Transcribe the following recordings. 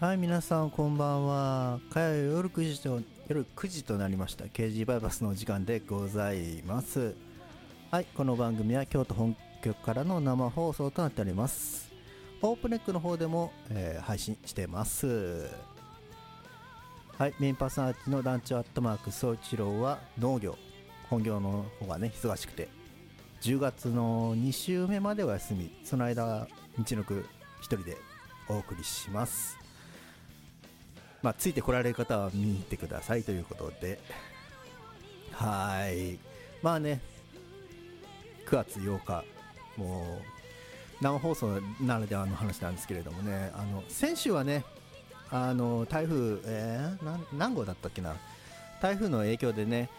はい、皆さんこんばんは。火曜夜9時となりました KG バイパスの時間でございます。はい、この番組は京都本局からの生放送となっております。オープネックの方でも、配信してます。はい、メインパーソナリティの団長アットマーク総一郎は農業、本業の方がね忙しくて10月の2週目までお休み、その間道のく一人でお送りします。ついてこられる方は見に行ってくださいということで、はい、9月8日、もう生放送ならではの話なんですけれどもね、先週はね、台風、何号だったっけな、台風の影響でね、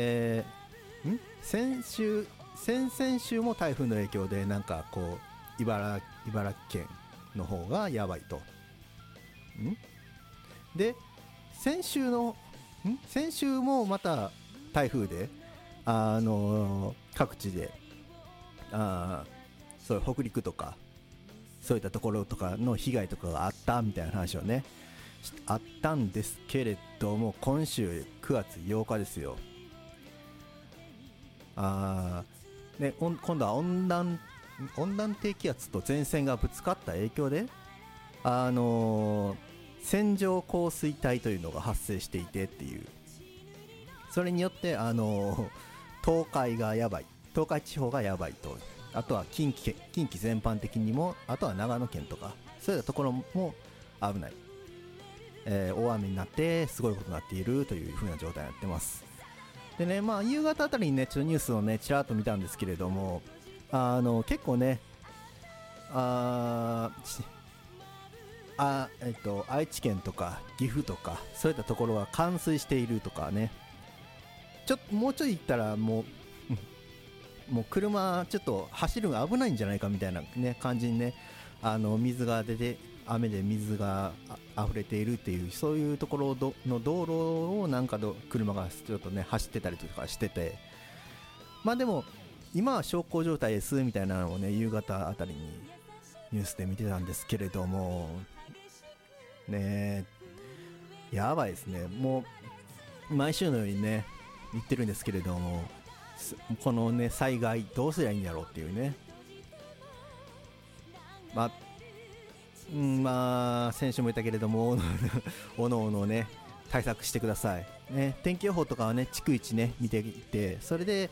先々週も台風の影響でなんかこう茨城県の方がやばいと。で先週もまた台風で各地でそういう北陸とかそういったところとかの被害とかがあったみたいな話をねあったんですけれども、今週9月8日ですよ。今度は温暖低気圧と前線がぶつかった影響で線状降水帯というのが発生していてっていう、それによって東海地方がやばいと、あとは近畿全般的にも、あとは長野県とかそういったところも危ない、大雨になってすごいことになっているという風な状態になってます。でね、夕方あたりにねちょっとニュースをねちらっと見たんですけれども、結構ね愛知県とか岐阜とかそういったところは冠水しているとかね、もうちょい行ったらもう車ちょっと走るのが危ないんじゃないかみたいなね感じにね、水が出て雨で水が溢れているっていう、そういうところの道路をなんか車がちょっとね走ってたりとかしてて、でも今は小康状態ですみたいなのをね夕方あたりにニュースで見てたんですけれどもね、やばいですね。もう毎週のようにね言ってるんですけれども、このね災害どうすりゃいいんだろうっていうね、先週も言ったけれどもおのおのね対策してくださいね。天気予報とかはね逐一ね見ていって、それで、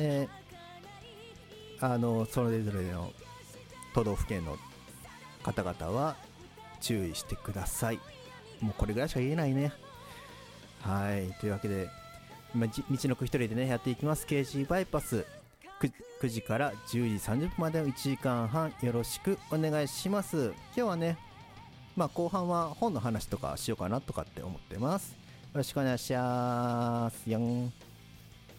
それぞれの都道府県の方々は注意してください。もうこれぐらいしか言えないね。はい、というわけで道のく一人でねやっていきます KG バイパス、 9時から10時30分までの1時間半よろしくお願いします。今日はね後半は本の話とかしようかなとかって思ってます。よろしくお願いしますよん。